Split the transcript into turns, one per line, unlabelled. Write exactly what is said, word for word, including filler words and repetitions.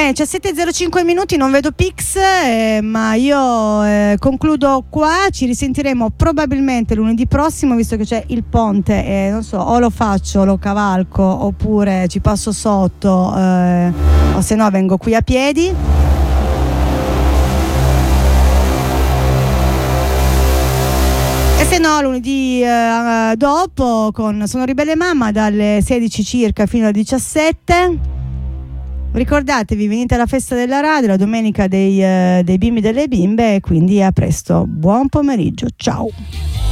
Bene, diciassette e zero cinque minuti, non vedo Pix, eh, ma io eh, concludo qua. Ci risentiremo probabilmente lunedì prossimo, visto che c'è il ponte e non so, o lo faccio, lo cavalco, oppure ci passo sotto, eh, o se no vengo qui a piedi. E se no lunedì eh, dopo con Sono Ribelle Mamma dalle sedici circa fino alle diciassette. Ricordatevi, venite alla festa della radio la domenica dei, eh, dei bimbi e delle bimbe, e quindi a presto, buon pomeriggio, ciao.